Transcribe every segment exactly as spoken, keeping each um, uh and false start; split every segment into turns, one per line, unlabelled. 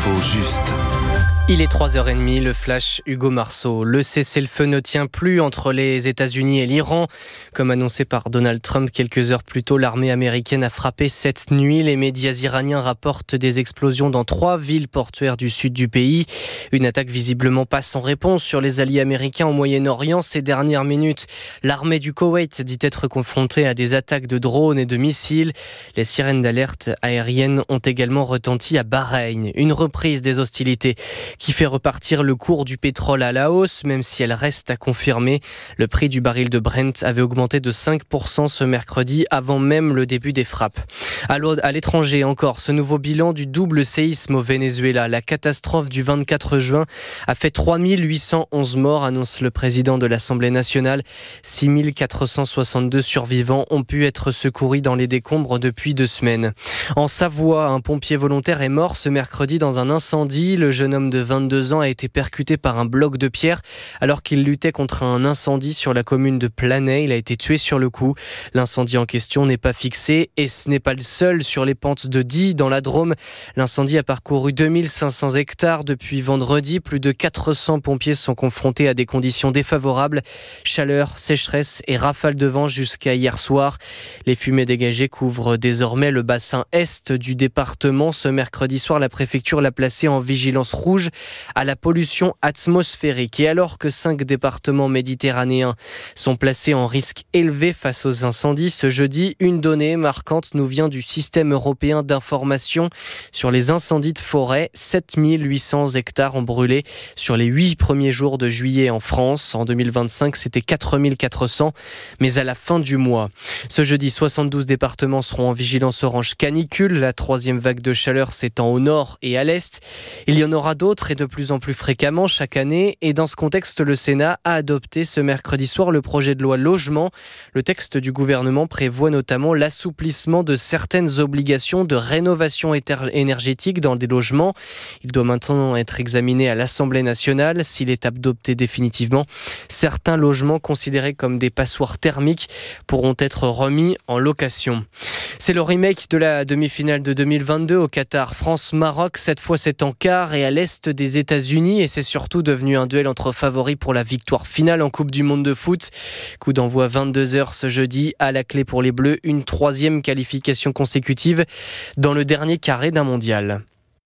L'info juste.
Il est trois heures trente, le flash Hugo Marceau. Le cessez-le-feu ne tient plus entre les États-Unis et l'Iran. Comme annoncé par Donald Trump quelques heures plus tôt, l'armée américaine a frappé cette nuit. Les médias iraniens rapportent des explosions dans trois villes portuaires du sud du pays. Une attaque visiblement pas sans réponse sur les alliés américains au Moyen-Orient ces dernières minutes. L'armée du Koweït dit être confrontée à des attaques de drones et de missiles. Les sirènes d'alerte aérienne ont également retenti à Bahreïn. Une reprise des hostilités qui fait repartir le cours du pétrole à la hausse, même si elle reste à confirmer. Le prix du baril de Brent avait augmenté de cinq pour cent ce mercredi, avant même le début des frappes. À l'étranger encore, ce nouveau bilan du double séisme au Venezuela. La catastrophe du vingt-quatre juin a fait trois mille huit cent onze morts, annonce le président de l'Assemblée nationale. six mille quatre cent soixante-deux survivants ont pu être secourus dans les décombres depuis deux semaines. En Savoie, un pompier volontaire est mort ce mercredi dans un incendie. Le jeune homme de vingt-deux ans a été percuté par un bloc de pierre alors qu'il luttait contre un incendie sur la commune de Planay. Il a été tué sur le coup. L'incendie en question n'est pas fixé et ce n'est pas le seul sur les pentes de Die dans la Drôme. L'incendie a parcouru deux mille cinq cents hectares depuis vendredi. Plus de quatre cents pompiers sont confrontés à des conditions défavorables. Chaleur, sécheresse et rafales de vent jusqu'à hier soir. Les fumées dégagées couvrent désormais le bassin est du département. Ce mercredi soir, la préfecture l'a placé en vigilance rouge à la pollution atmosphérique. Et alors que cinq départements méditerranéens sont placés en risque élevé face aux incendies, ce jeudi, une donnée marquante nous vient du système européen d'information sur les incendies de forêt. sept mille huit cents hectares ont brûlé sur les huit premiers jours de juillet en France. En deux mille vingt-cinq, c'était quatre mille quatre cents, mais à la fin du mois. Ce jeudi, soixante-douze départements seront en vigilance orange canicule. La troisième vague de chaleur s'étend au nord et à l'est. Il y en aura d'autres et de plus en plus fréquemment chaque année. Et dans ce contexte, le Sénat a adopté ce mercredi soir le projet de loi logement. Le texte du gouvernement prévoit notamment l'assouplissement de certaines obligations de rénovation énergétique dans des logements. Il doit maintenant être examiné à l'Assemblée nationale. S'il est adopté définitivement, certains logements considérés comme des passoires thermiques pourront être remis en location. C'est le remake de la demi-finale de deux mille vingt-deux au Qatar. France-Maroc, cette fois c'est en quart et à l'est des États-Unis, et c'est surtout devenu un duel entre favoris pour la victoire finale en Coupe du Monde de foot. Coup d'envoi vingt-deux heures ce jeudi, à la clé pour les Bleus, une troisième qualification consécutive dans le dernier carré d'un mondial.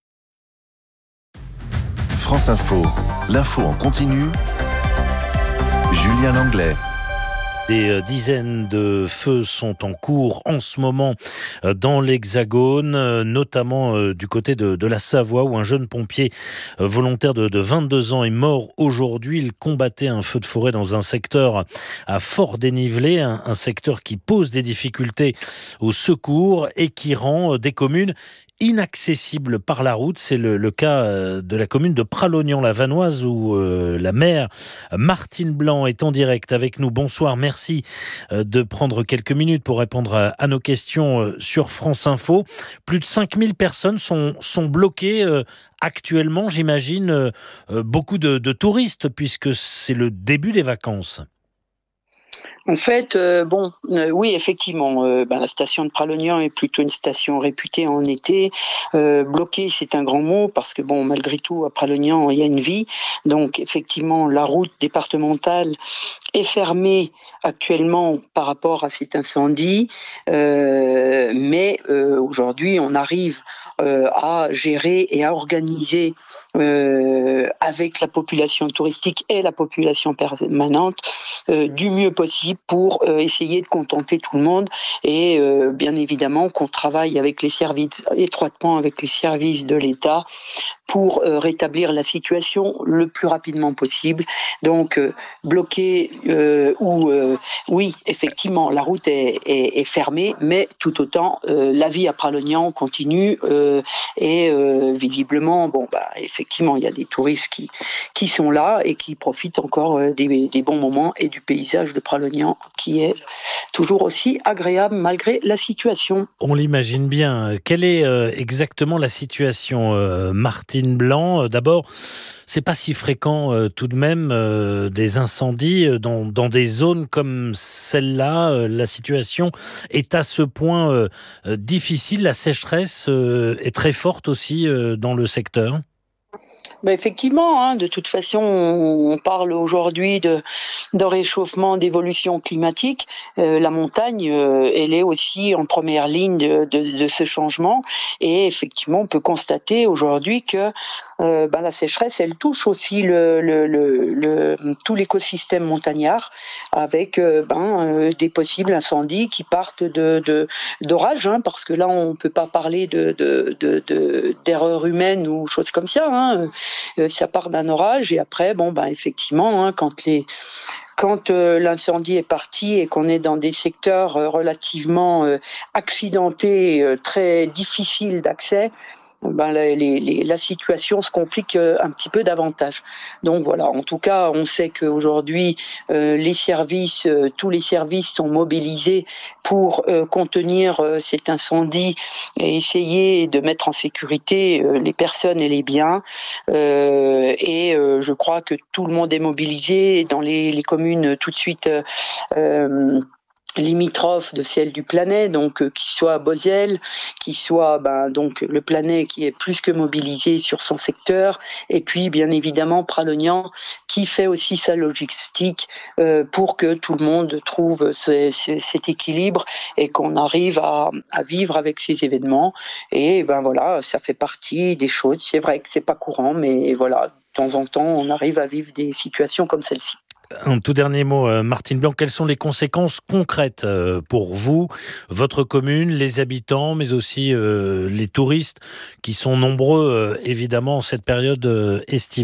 France Info, l'info en continu. Julien Langlais.
Des dizaines de feux sont en cours en ce moment dans l'Hexagone, notamment du côté de, de la Savoie où un jeune pompier volontaire de, de vingt-deux ans est mort aujourd'hui. Il combattait un feu de forêt dans un secteur à fort dénivelé, un, un secteur qui pose des difficultés au secours et qui rend des communes inaccessible par la route. C'est le, le cas de la commune de Pralognan-la-Vanoise où euh, la maire Martine Blanc est en direct avec nous. Bonsoir, merci euh, de prendre quelques minutes pour répondre à, à nos questions euh, sur France Info. Plus de cinq mille personnes sont, sont bloquées euh, actuellement, j'imagine, euh, beaucoup de, de touristes puisque c'est le début des vacances.
En fait, euh, bon, euh, oui, effectivement, euh, ben, la station de Pralognan est plutôt une station réputée en été. Euh, bloquée, c'est un grand mot parce que, bon, malgré tout, à Pralognan, il y a une vie. Donc, effectivement, la route départementale est fermée actuellement par rapport à cet incendie. Euh, mais euh, aujourd'hui, on arrive euh, à gérer et à organiser euh, avec la population touristique et la population permanente euh, du mieux possible pour euh, essayer de contenter tout le monde et euh, bien évidemment qu'on travaille avec les services, étroitement avec les services de l'État pour euh, rétablir la situation le plus rapidement possible. Donc euh, bloqué euh, ou euh, oui, effectivement, la route est, est, est fermée, mais tout autant euh, la vie à Pralognan continue euh, et euh, visiblement, bon bah effectivement, il y a des touristes qui qui sont là et qui profitent encore euh, des, des bons moments et du paysage de Pralognan qui est toujours aussi agréable malgré la situation.
On l'imagine bien. Quelle est euh, exactement la situation, euh, Martine Blanc ? D'abord, c'est pas si fréquent euh, tout de même euh, des incendies euh, dans, dans des zones comme celle-là. Euh, la situation est à ce point euh, euh, difficile. La sécheresse euh, est très forte aussi euh, dans le secteur.
Ben effectivement, hein, de toute façon, on parle aujourd'hui de, de réchauffement, d'évolution climatique. Euh, la montagne, euh, elle est aussi en première ligne de, de, de ce changement. Et effectivement, on peut constater aujourd'hui que euh, ben la sécheresse, elle touche aussi le, le, le, le, tout l'écosystème montagnard, avec euh, ben, euh, des possibles incendies qui partent de, de, d'orages, hein, parce que là, on ne peut pas parler de, de, de, de, d'erreurs humaines ou choses comme ça, hein. Euh, ça part d'un orage et après, bon, ben effectivement, hein, quand les quand euh, l'incendie est parti et qu'on est dans des secteurs euh, relativement euh, accidentés, euh, très difficiles d'accès, ben, les, les, la situation se complique un petit peu davantage. Donc voilà, en tout cas, on sait qu'aujourd'hui, euh, les services, euh, tous les services sont mobilisés pour euh, contenir euh, cet incendie et essayer de mettre en sécurité euh, les personnes et les biens. Euh, et euh, je crois que tout le monde est mobilisé dans les, les communes tout de suite euh, euh, limitrophes de celle du Planay, donc euh, qui soit à Beauziel, qui soit ben, donc le Planay qui est plus que mobilisé sur son secteur, et puis bien évidemment Pralognan qui fait aussi sa logistique euh, pour que tout le monde trouve ce, ce, cet équilibre et qu'on arrive à, à vivre avec ces événements. Et ben voilà, ça fait partie des choses. C'est vrai que c'est pas courant, mais voilà, de temps en temps, on arrive à vivre des situations comme celle-ci.
Un tout dernier mot, Martine Blanc, quelles sont les conséquences concrètes pour vous, votre commune, les habitants, mais aussi euh, les touristes qui sont nombreux, euh, évidemment, en cette période euh, estivale ?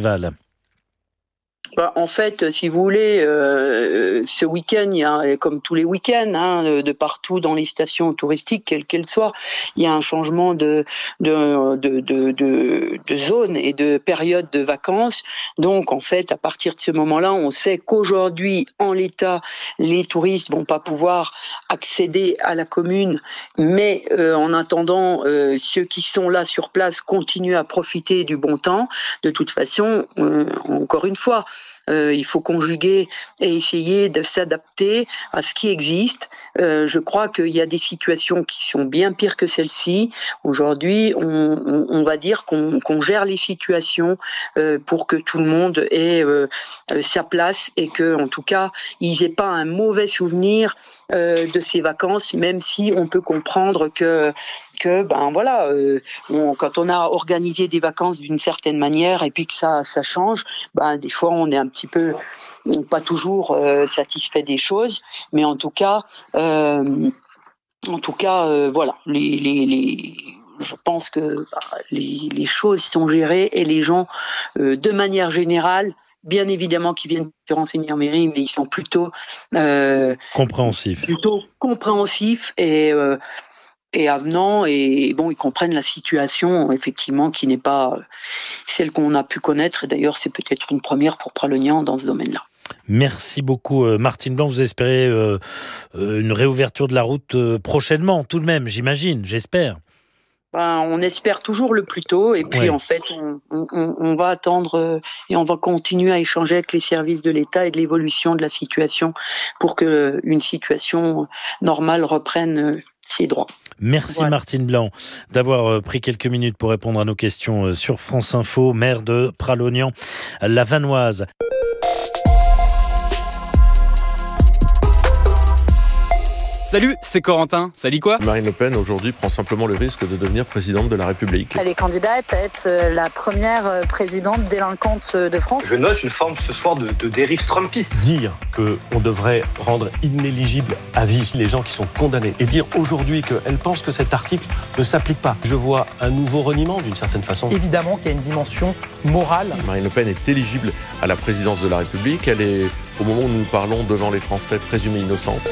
Bah, en fait, si vous voulez, euh, ce week-end, il y a, comme tous les week-ends, hein, de partout dans les stations touristiques, quelles qu'elles soient, il y a un changement de, de, de, de, de, de zone et de période de vacances. Donc, en fait, à partir de ce moment-là, on sait qu'aujourd'hui, en l'état, les touristes vont pas pouvoir accéder à la commune, mais euh, en attendant, euh, ceux qui sont là sur place continuent à profiter du bon temps. De toute façon, euh, encore une fois, Euh, il faut conjuguer et essayer de s'adapter à ce qui existe. Euh, je crois qu'il y a des situations qui sont bien pires que celle-ci. Aujourd'hui, on, on, on va dire qu'on, qu'on gère les situations euh, pour que tout le monde ait euh, sa place et que, en tout cas, ils n'aient pas un mauvais souvenir euh, de ces vacances, même si on peut comprendre que que ben voilà, euh, on, quand on a organisé des vacances d'une certaine manière et puis que ça ça change, ben des fois on est un petit peu pas toujours euh, satisfait des choses, mais en tout cas, euh, en tout cas, euh, voilà, les, les, les, je pense que bah, les, les choses sont gérées et les gens, euh, de manière générale, bien évidemment qui viennent se renseigner en mairie, mais ils sont plutôt euh,
compréhensifs,
plutôt compréhensifs et euh, et avenants, et bon, ils comprennent la situation, effectivement, qui n'est pas celle qu'on a pu connaître. D'ailleurs, c'est peut-être une première pour Pralognan dans ce domaine-là.
Merci beaucoup, Martine Blanc. Vous espérez euh, une réouverture de la route euh, prochainement, tout de même, j'imagine, j'espère.
Ben, on espère toujours le plus tôt, et puis ouais. En fait, on, on, on va attendre euh, et on va continuer à échanger avec les services de l'État et de l'évolution de la situation pour que une situation normale reprenne euh, ses droits.
Merci voilà. Martine Blanc d'avoir pris quelques minutes pour répondre à nos questions sur France Info, maire de Pralognan, la Vanoise.
Salut, c'est Corentin. Ça dit quoi ?
Marine Le Pen, aujourd'hui, prend simplement le risque de devenir présidente de la République.
Elle est candidate à être la première présidente délinquante de France.
Je note une forme ce soir de, de dérive trumpiste.
Dire qu'on devrait rendre inéligibles à vie les gens qui sont condamnés et dire aujourd'hui qu'elle pense que cet article ne s'applique pas. Je vois un nouveau reniement d'une certaine façon.
Évidemment qu'il y a une dimension morale.
Marine Le Pen est éligible à la présidence de la République. Elle est, au moment où nous parlons, devant les Français, présumée innocente.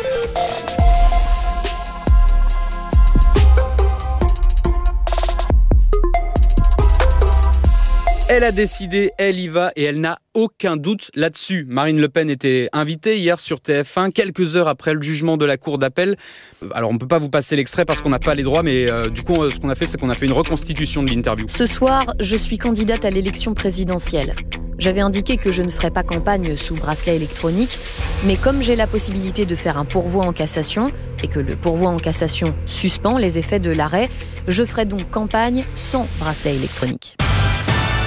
Elle a décidé, elle y va et elle n'a aucun doute là-dessus. Marine Le Pen était invitée hier sur T F un, quelques heures après le jugement de la Cour d'appel. Alors on ne peut pas vous passer l'extrait parce qu'on n'a pas les droits, mais euh, du coup ce qu'on a fait, c'est qu'on a fait une reconstitution de l'interview.
Ce soir, je suis candidate à l'élection présidentielle. J'avais indiqué que je ne ferais pas campagne sous bracelet électronique, mais comme j'ai la possibilité de faire un pourvoi en cassation et que le pourvoi en cassation suspend les effets de l'arrêt, je ferai donc campagne sans bracelet électronique.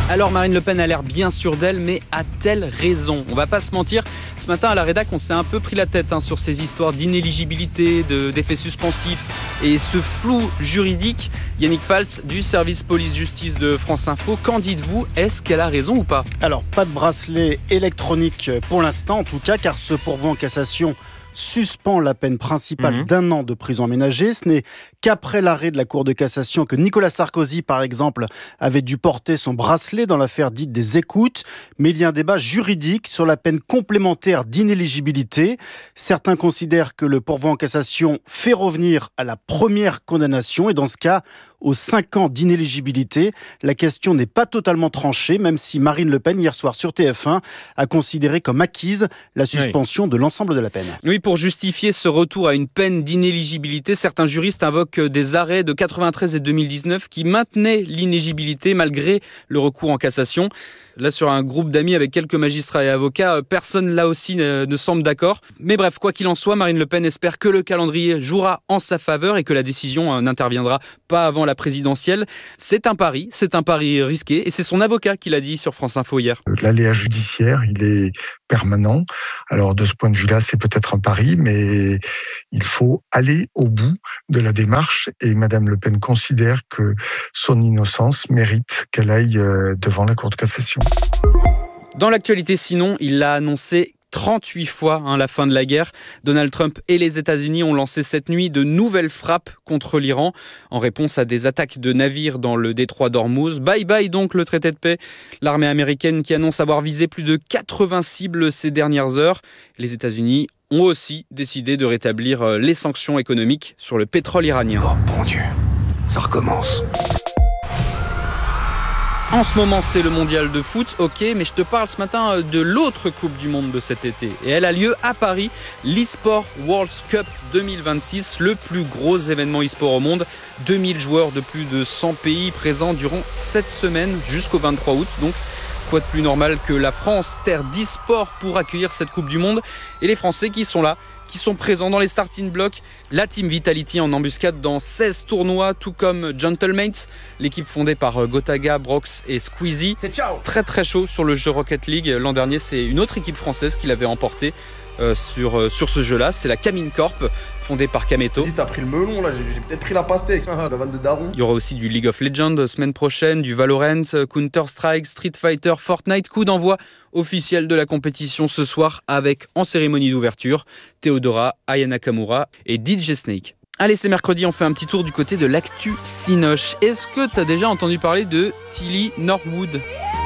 Alors Marine Le Pen a l'air bien sûre d'elle, mais a-t-elle raison ? On va pas se mentir, ce matin à la rédac, on s'est un peu pris la tête hein, sur ces histoires d'inéligibilité, de, d'effets suspensifs et ce flou juridique. Yannick Faltz du service police-justice de France Info, qu'en dites-vous ? Est-ce qu'elle a raison ou pas ?
Alors, pas de bracelet électronique pour l'instant, en tout cas, car ce pourvoi en cassation suspend la peine principale mmh. d'un an de prison aménagée. Ce n'est qu'après l'arrêt de la Cour de cassation que Nicolas Sarkozy, par exemple, avait dû porter son bracelet dans l'affaire dite des écoutes. Mais il y a un débat juridique sur la peine complémentaire d'inéligibilité. Certains considèrent que le pourvoi en cassation fait revenir à la première condamnation et dans ce cas, aux cinq ans d'inéligibilité. La question n'est pas totalement tranchée, même si Marine Le Pen, hier soir sur T F un, a considéré comme acquise la suspension oui. de l'ensemble de la peine.
Oui, pour justifier ce retour à une peine d'inéligibilité, certains juristes invoquent des arrêts de quatre-vingt-treize et deux mille dix-neuf qui maintenaient l'inéligibilité malgré le recours en cassation. Là, sur un groupe d'amis avec quelques magistrats et avocats, personne là aussi ne, ne semble d'accord. Mais bref, quoi qu'il en soit, Marine Le Pen espère que le calendrier jouera en sa faveur et que la décision n'interviendra pas avant la présidentielle. C'est un pari, c'est un pari risqué et c'est son avocat qui l'a dit sur France Info hier.
L'aléa judiciaire, il est permanent. Alors de ce point de vue-là, c'est peut-être un pari, mais il faut aller au bout de la démarche et Madame Le Pen considère que son innocence mérite qu'elle aille devant la Cour de cassation.
Dans l'actualité sinon, il l'a annoncé trente-huit fois hein, la fin de la guerre. Donald Trump et les États-Unis ont lancé cette nuit de nouvelles frappes contre l'Iran en réponse à des attaques de navires dans le détroit d'Ormuz. Bye bye donc le traité de paix. L'armée américaine qui annonce avoir visé plus de quatre-vingts cibles ces dernières heures. Les États-Unis ont aussi décidé de rétablir les sanctions économiques sur le pétrole iranien.
Oh bon Dieu, ça recommence.
En ce moment, c'est le mondial de foot, ok, mais je te parle ce matin de l'autre Coupe du Monde de cet été. Et elle a lieu à Paris, l'eSport World Cup deux mille vingt-six, le plus gros événement e-sport au monde. deux mille joueurs de plus de cent pays présents durant sept semaines jusqu'au vingt-trois août. Donc, quoi de plus normal que la France, terre d'e-sport, pour accueillir cette Coupe du Monde. Et les Français qui sont là, qui sont présents dans les starting blocks. La Team Vitality en embuscade dans seize tournois, tout comme Gentlemates, l'équipe fondée par Gotaga, Brox et Squeezie.
C'est ciao.
Très très chaud sur le jeu Rocket League. L'an dernier, c'est une autre équipe française qui l'avait emporté euh, sur, euh, sur ce jeu-là. C'est la Camine Corp, fondée par Kameto.
T'as pris le melon là, j'ai, j'ai peut-être pris la pastèque, la vanne de daron.
Il y aura aussi du League of Legends semaine prochaine, du Valorant, Counter-Strike, Street Fighter, Fortnite. Coup d'envoi officiel de la compétition ce soir avec en cérémonie d'ouverture Theodora, Aya Nakamura et D J Snake. Allez, c'est mercredi, on fait un petit tour du côté de l'actu Cinoche. Est-ce que t'as déjà entendu parler de Tilly Norwood ?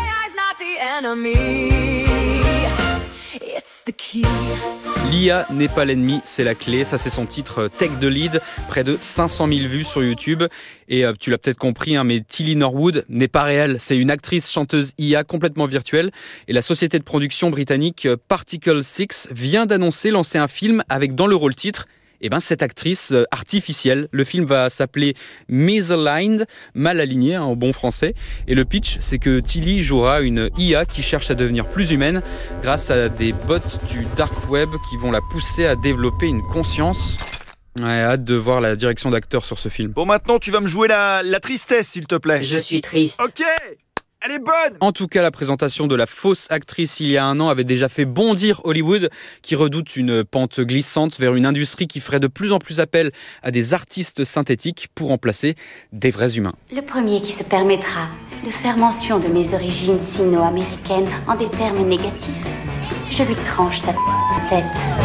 L'I A n'est pas l'ennemi, c'est la clé. Ça, c'est son titre Take the Lead. Près de cinq cent mille vues sur YouTube. Et euh, tu l'as peut-être compris, hein, mais Tilly Norwood n'est pas réelle. C'est une actrice chanteuse I A complètement virtuelle. Et la société de production britannique Particle six vient d'annoncer lancer un film avec dans le rôle titre eh ben, cette actrice euh, artificielle. Le film va s'appeler Misaligned, mal aligné hein, en bon français. Et le pitch, c'est que Tilly jouera une I A qui cherche à devenir plus humaine grâce à des bots du dark web qui vont la pousser à développer une conscience. Ouais, hâte de voir la direction d'acteur sur ce film.
Bon, maintenant, tu vas me jouer la, la tristesse, s'il te plaît.
Je suis triste.
Ok, elle est bonne.
En tout cas, la présentation de la fausse actrice il y a un an avait déjà fait bondir Hollywood, qui redoute une pente glissante vers une industrie qui ferait de plus en plus appel à des artistes synthétiques pour remplacer des vrais humains.
Le premier qui se permettra de faire mention de mes origines sino-américaines en des termes négatifs, je lui tranche sa tête.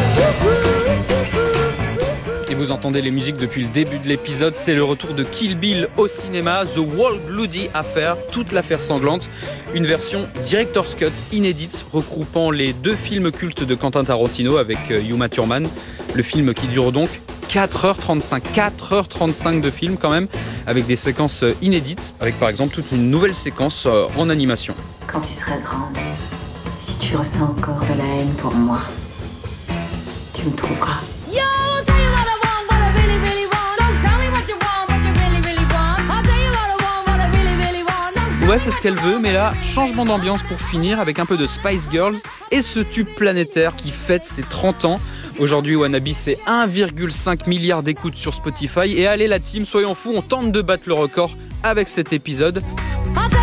Et vous entendez les musiques depuis le début de l'épisode, c'est le retour de Kill Bill au cinéma, The Wall Bloody Affair, toute l'affaire sanglante, une version Director's Cut inédite regroupant les deux films cultes de Quentin Tarantino avec Uma Thurman. Le film qui dure donc quatre heures trente-cinq, quatre heures trente-cinq de film quand même, avec des séquences inédites, avec par exemple toute une nouvelle séquence en animation.
Quand tu seras grande, si tu ressens encore de la haine pour moi, tu me trouveras. Yo!
Ouais, c'est ce qu'elle veut, mais là, changement d'ambiance pour finir avec un peu de Spice Girls et ce tube planétaire qui fête ses trente ans. Aujourd'hui, Wannabe, c'est un virgule cinq milliard d'écoutes sur Spotify. Et allez la team, soyons fous, on tente de battre le record avec cet épisode.